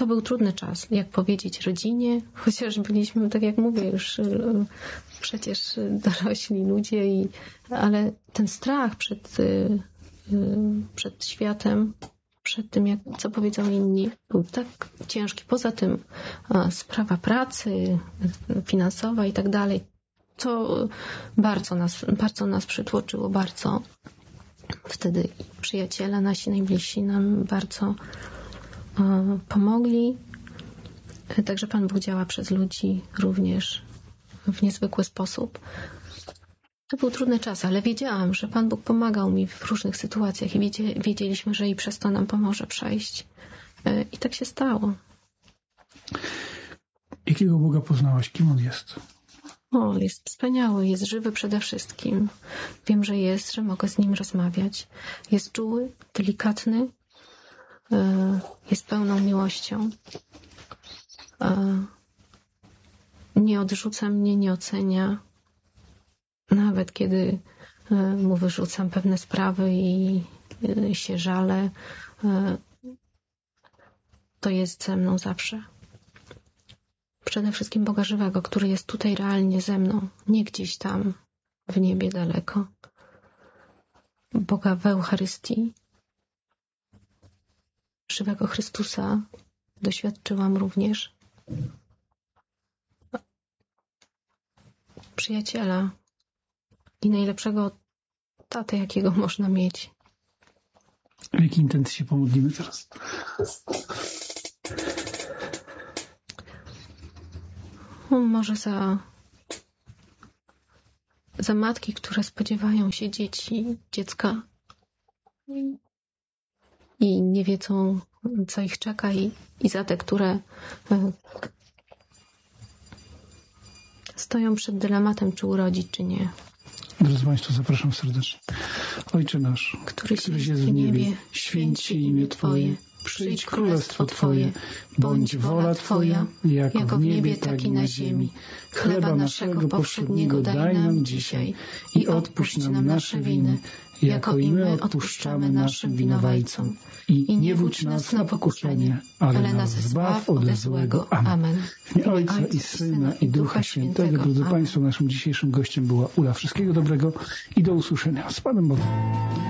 to był trudny czas, jak powiedzieć rodzinie, chociaż byliśmy, tak jak mówię, już przecież dorośli ludzie, ale ten strach przed światem, przed tym, co powiedzą inni, był tak ciężki. Poza tym sprawa pracy finansowa i tak dalej, to bardzo nas przytłoczyło, bardzo. Wtedy przyjaciele nasi najbliżsi nam bardzo pomogli. Także Pan Bóg działa przez ludzi również w niezwykły sposób. To był trudny czas, ale wiedziałam, że Pan Bóg pomagał mi w różnych sytuacjach i wiedzieliśmy, że i przez to nam pomoże przejść. I tak się stało. Jakiego Boga poznałaś? Kim On jest? Jest wspaniały, jest żywy przede wszystkim. Wiem, że mogę z Nim rozmawiać. Jest czuły, delikatny, jest pełną miłością. Nie odrzuca mnie, nie ocenia. Nawet kiedy Mu wyrzucam pewne sprawy i się żalę, to jest ze mną zawsze. Przede wszystkim Boga żywego, który jest tutaj realnie ze mną, nie gdzieś tam w niebie daleko. Boga w Eucharystii. Żywego Chrystusa doświadczyłam również. Przyjaciela i najlepszego tatę, jakiego można mieć. W jakiej intencji się pomodlimy teraz? Może za matki, które spodziewają się dziecka i nie wiedzą, co ich czeka, i za te, które stoją przed dylematem, czy urodzić, czy nie. Drodzy Państwo, zapraszam serdecznie. Ojcze nasz, któryś jest w niebie, święć się imię Twoje, przyjdź królestwo Twoje, bądź wola Twoja, jako w niebie, tak i na ziemi. Chleba naszego powszedniego daj nam dzisiaj i odpuść nam nasze winy, jako i my odpuszczamy naszym winowajcom. I nie wódź nas na pokuszenie, ale nas zbaw ode złego. Amen. W imię Ojca i Syna i Ducha Świętego. Drodzy Państwo, naszym dzisiejszym gościem była Ula. Wszystkiego dobrego i do usłyszenia. Z Panem Bogiem.